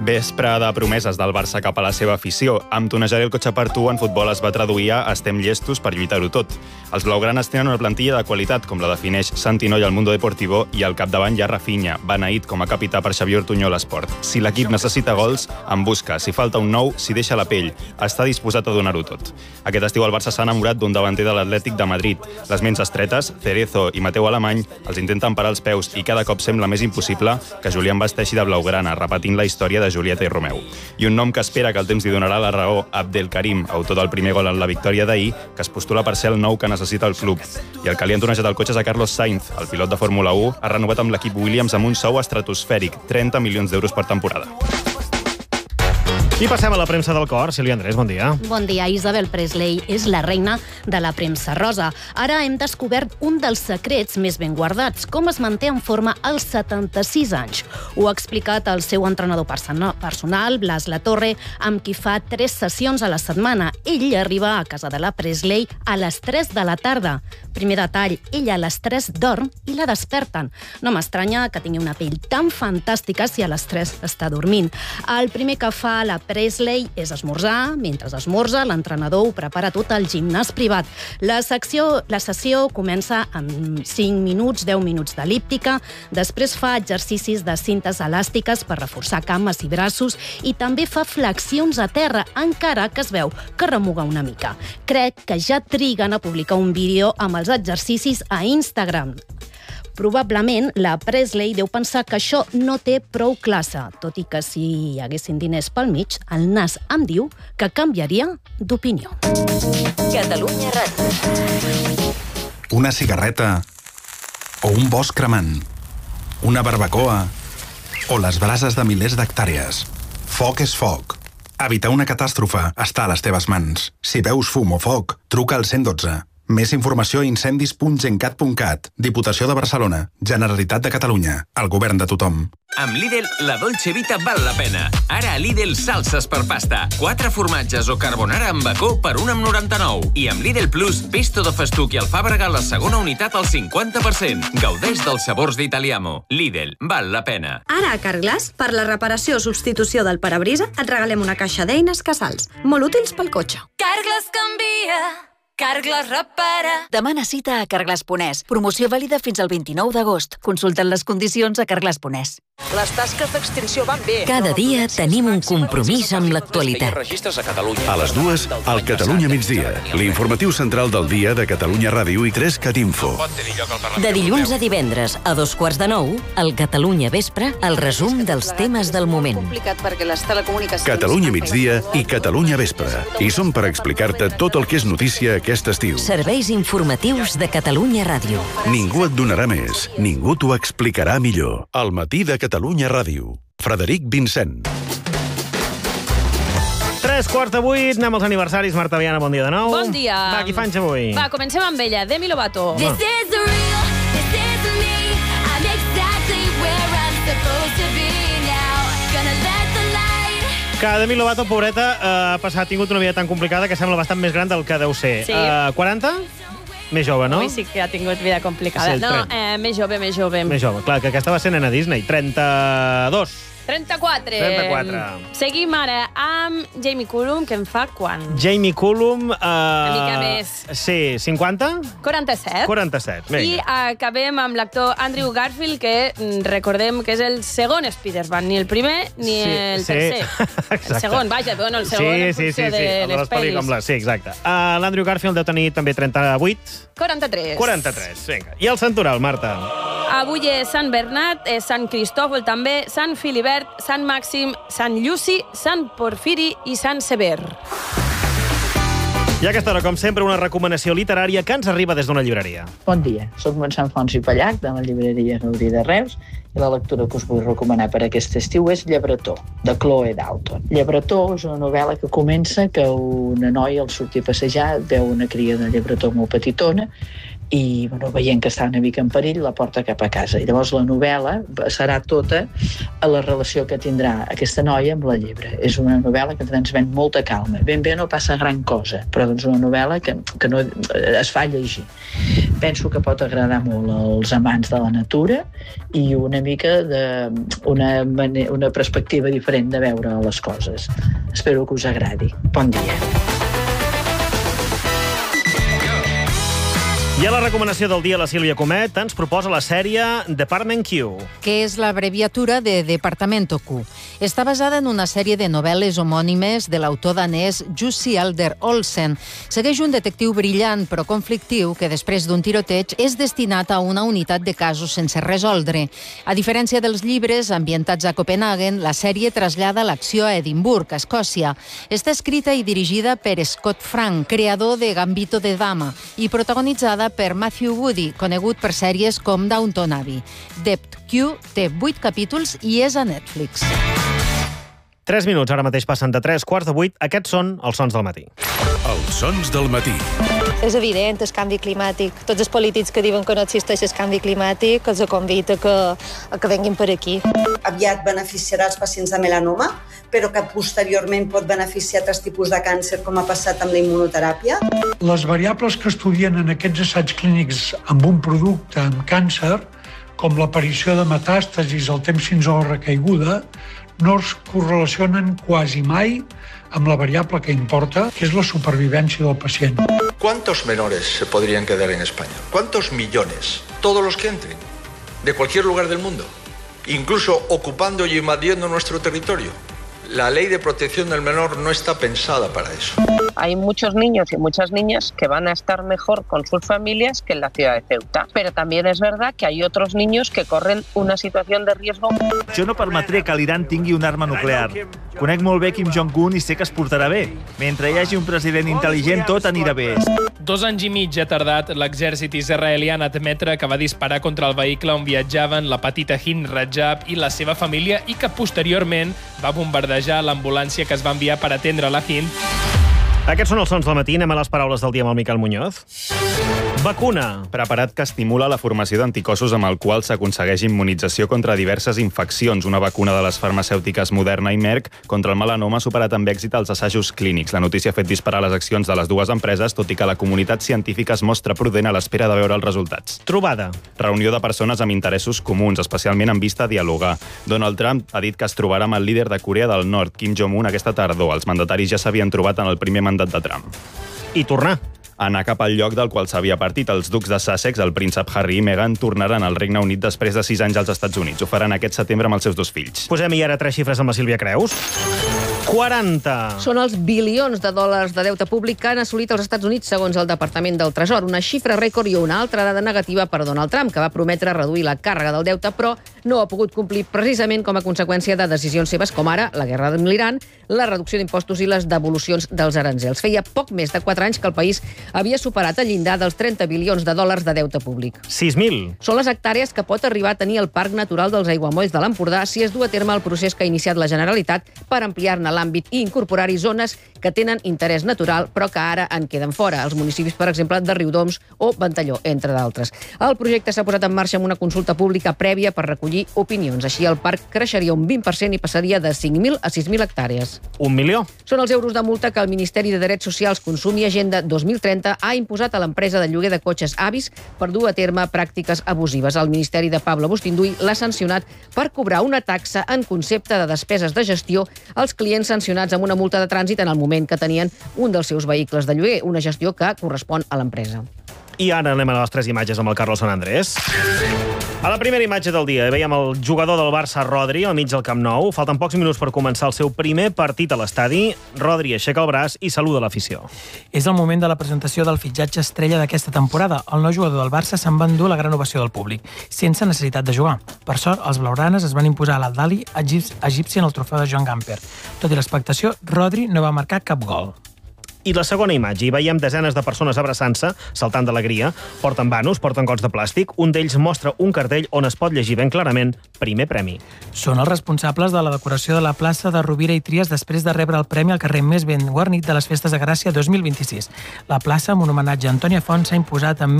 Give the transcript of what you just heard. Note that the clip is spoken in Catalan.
Vespre de promeses del Barça cap a la seva afició. Amb tonejar el cotxe per tu en futbol es va traduir a estem llestos per lluitar-ho tot. Els blaugranes tenen una plantilla de qualitat, com la defineix Santi Noy al Mundo Deportivo, i al capdavant hi ha Rafinha, beneït com a capità per Xavier Ortuño a l'esport. Si l'equip necessita gols, en busca. Si falta un nou, s'hi deixa la pell. Està disposat a donar-ho tot. Aquest estiu el Barça s'ha enamorat d'un davanter de l'Atlètic de Madrid. Les ments estretes, Cerezo i Mateu Alemany, els intenten parar els peus i cada cop sembla més impossible que Julián vesteixi de blaugrana, repetint la història de Julieta i Romeu. I un nom que espera que el temps li donarà la raó, Abdelkarim, autor del primer gol en la victòria d'ahir, que es postula per ser el nou que necessita el club. I el que li han tonejat el cotxe és a Carlos Sainz, el pilot de Fórmula 1, ha renovat amb l'equip Williams amb un sou estratosfèric, 30 milions d'euros per temporada. I passem a la premsa del cor. Sílvia Andrés, bon dia. Bon dia. Isabel Presley és la reina de la premsa rosa. Ara hem descobert un dels secrets més ben guardats, com es manté en forma als 76 anys. Ho ha explicat el seu entrenador personal, Blas Latorre, amb qui fa 3 sessions a la setmana. Ell arriba a casa de la Presley a les 3 de la tarda. Primer detall, ella a les 3 dorm i la desperten. No m'estranya que tingui una pell tan fantàstica si a les 3 està dormint. El primer que fa la Presley és esmorzar. Mentre esmorza, l'entrenador ho prepara tot al gimnàs privat. La sessió comença amb 5 minuts, 10 minuts d'el·líptica, després fa exercicis de cintes elàstiques per reforçar cames i braços i també fa flexions a terra, encara que es veu que remuga una mica. Crec que ja triguen a publicar un vídeo amb els exercicis a Instagram. Probablement, la Presley deu pensar que això no té prou classe, tot i que si hi haguessin diners pel mig, el nas em diu que canviaria d'opinió. Catalunya Ràdio. Una cigarreta o un bosc cremant, una barbacoa o les brases de milers d'hectàrees. Foc és foc. Evitar una catàstrofe està a les teves mans. Si veus fum o foc, truca al 112. Més informació a incendis.gencat.cat. Diputació de Barcelona. Generalitat de Catalunya. El govern de tothom. Amb Lidl, la Dolce Vita val la pena. Ara a Lidl, salses per pasta. 4 formatges o carbonara amb bacó per 1,99. I amb Lidl Plus, pesto de festuc i alfàbrega la segona unitat al 50%. Gaudeix dels sabors d'Italiamo. Lidl, val la pena. Ara a Carglass, per la reparació o substitució del parabrisa, et regalem una caixa d'eines Casals. Molt útils pel cotxe. Carglass canvia. Carglass repara. Demana cita a Carglass.es. Promoció vàlida fins al 29 d'agost. Consulten les condicions a Carglass.es. Les tasques d'extinció van bé. Cada dia tenim un compromís amb l'actualitat. A les 2, al Catalunya migdia. L'informatiu central del dia de Catalunya Ràdio i 3CAT Info. De dilluns a divendres, a 2:45, al Catalunya Vespre, el resum dels temes del moment. Catalunya migdia i Catalunya Vespre. I som per explicar-te tot el que és notícia aquest estiu. Serveis informatius de Catalunya Ràdio. Ningú et donarà més, ningú t'ho explicarà millor. Al matí de Catalunya Ràdio. Frederic Vincent. 7:45, anem als aniversaris. Marta Viana, bon dia de nou. Bon dia. Va, qui fa anys avui? Va, comencem amb ella, Demi Lovato. This is real, this is me. I'm exactly where I'm supposed to be now. Gonna let the light. Que Demi Lovato, pobreta, ha tingut una vida tan complicada que sembla bastant més gran del que deu ser. Sí. 40? Més jove, no? Avui sí que ha tingut vida complicada. Sí, no, més jove. Més jove. Clar, que aquesta va ser nena Disney. 32. 34. Seguim ara amb Jamie Cullum, que en fa quan? Jamie Cullum... Una mica més. Sí, 50? 47. 47, vinga. I acabem amb l'actor Andrew Garfield, que recordem que és el segon Spider-Man, ni el primer ni el tercer. El segon, vaja, bueno, el segon en funció de les pel·lis. Sí, exacte. L'Andrew Garfield deu tenir també 38. 43, vinga. I el santoral, Marta? Avui és Sant Bernat, és Sant Cristòfol també, Sant Filibert, Sant Màxim, Sant Lluci, Sant Porfiri i Sant Sever. I a aquesta hora, com sempre, una recomanació literària que ens arriba des d'una llibreria. Bon dia, soc Montserrat Fons i Pallac, de la llibreria Gaudí de Reus, i la lectura que us vull recomanar per aquest estiu és Llebretó, de Chloe Dalton. Llebretó és una novel·la que comença que una noia al sortir a passejar veu una cria de llebretó molt petitona i veient que està una mica en perill la porta cap a casa. I llavors la novel·la serà tota a la relació que tindrà aquesta noia amb la llebre. És una novel·la que transmet molta calma. Ben bé no passa gran cosa, però és una novel·la que no es fa llegir. Penso que pot agradar molt als amants de la natura i una mica una perspectiva diferent de veure les coses. Espero que us agradi. Bon dia. I a la recomanació del dia, la Sílvia Comet ens proposa la sèrie Department Q. Que és l'abreviatura de Departamento Q. Està basada en una sèrie de novel·les homònimes de l'autor danès Jussi Alder Olsen. Segueix un detectiu brillant però conflictiu que després d'un tiroteig és destinat a una unitat de casos sense resoldre. A diferència dels llibres ambientats a Copenhagen, la sèrie trasllada l'acció a Edimburg, a Escòcia. Està escrita i dirigida per Scott Frank, creador de Gambito de Dama, i protagonitzada per Matthew Woody, conegut per sèries com Downton Abbey. Dept Q té 8 capítols i és a Netflix. 3 minuts, ara mateix passen de 7:45. Aquests són els sons del matí. Els sons del matí. És evident el canvi climàtic. Tots els polítics que diuen que no existeix el canvi climàtic els convida que venguin per aquí. Aviat beneficiarà els pacients de melanoma, però que posteriorment pot beneficiar altres tipus de càncer, com ha passat amb la immunoteràpia. Les variables que estudien en aquests assaigs clínics amb un producte amb càncer, com l'aparició de metàstasis al temps fins a la recaiguda, no es correlacionen quasi mai amb la variable que importa, que és la supervivència del pacient. ¿Cuántos menores se podrían quedar en España? ¿Cuántos millones? Todos los que entren, de cualquier lugar del mundo, incluso ocupando y invadiendo nuestro territorio. La ley de protección del menor no está pensada para eso. Hay muchos niños y muchas niñas que van a estar mejor con sus familias que en la ciudad de Ceuta. Pero también es verdad que hay otros niños que corren una situación de riesgo. Jo no permetré que l'Iran tingui una arma nuclear. Conec molt bé Kim Jong-un i sé que es portarà bé. Mentre hi hagi un president intel·ligent, tot anirà bé. 2 anys i mig ha tardat l'exèrcit israelià en admetre que va disparar contra el vehicle on viatjaven la petita Hind Rajab i la seva família i que posteriorment va bombardejar l'ambulància que es va enviar per atendre la Hind. Aquests són els sons del matí. Anem a les paraules del dia amb el Miquel Muñoz. Vacuna. Preparat que estimula la formació d'anticossos amb el qual s'aconsegueix immunització contra diverses infeccions. Una vacuna de les farmacèutiques Moderna i Merck contra el melanoma ha superat amb èxit els assajos clínics. La notícia ha fet disparar les accions de les dues empreses, tot i que la comunitat científica es mostra prudent a l'espera de veure els resultats. Trobada. Reunió de persones amb interessos comuns, especialment en vista a dialogar. Donald Trump ha dit que es trobarà amb el líder de Corea del Nord, Kim Jong-un, aquesta tardor. Els mandataris ja s'havien trobat en el primer mandat de Trump. I tornar. Anar cap al lloc del qual s'havia partit. Els ducs de Sussex, el príncep Harry i Meghan, tornaran al Regne Unit després de 6 anys als Estats Units. Ho faran aquest setembre amb els seus 2 fills. Posem-hi ara 3 xifres amb la Sílvia Creus. 40. Són els bilions de dòlars de deute públic que han assolit els Estats Units segons el Departament del Tresor. Una xifra rècord i una altra dada negativa per Donald Trump, que va prometre reduir la càrrega del deute, però no ha pogut complir precisament com a conseqüència de decisions seves com ara la guerra amb l'Iran, la reducció d'impostos i les devolucions dels aranzels. Feia poc més de 4 anys que el país havia superat el llindar dels 30 bilions de dòlars de deute públic. 6.000. Són les hectàrees que pot arribar a tenir el Parc Natural dels Aiguamolls de l'Empordà si es du a terme el procés que ha iniciat la Generalitat per ampliar-ne l'àmbit i incorporar-hi zones que tenen interès natural però que ara en queden fora. Els municipis, per exemple, de Riudoms o Ventalló, entre d'altres. El projecte s'ha posat en marxa amb una consulta pública prèvia per recollir opinions. Així, el parc creixeria un 20% i passaria de 5.000 a 6.000 hectàrees. 1 milió. Són els euros de multa que el Ministeri de Drets Socials, Consum i Agenda 2030 ha imposat a l'empresa de lloguer de cotxes Avis per dur a terme pràctiques abusives. El Ministeri de Pablo Bustinduy l'ha sancionat per cobrar una taxa en concepte de despeses de gestió als clients sancionats amb una multa de trànsit en el moment que tenien un dels seus vehicles de lloguer, una gestió que correspon a l'empresa. I ara anem a les 3 imatges amb el Carlos San Andrés. A la primera imatge del dia veiem el jugador del Barça, Rodri, al mig del Camp Nou. Falten pocs minuts per començar el seu primer partit a l'estadi. Rodri aixeca el braç i saluda l'afició. És el moment de la presentació del fitxatge estrella d'aquesta temporada. El nou jugador del Barça se'n va endur la gran ovació del públic, sense necessitat de jugar. Per sort, els blaugranes es van imposar a l'Al-Dali egipci en el trofeu de Joan Gamper. Tot i l'expectació, Rodri no va marcar cap gol. I la segona imatge, hi veiem desenes de persones abraçant-se, saltant d'alegria. Porten vanos, porten gots de plàstic. Un d'ells mostra un cartell on es pot llegir ben clarament primer premi. Són els responsables de la decoració de la plaça de Rovira i Trias després de rebre el premi al carrer més ben guarnit de les Festes de Gràcia 2026. La plaça, amb un homenatge a Antònia Font, s'ha imposat amb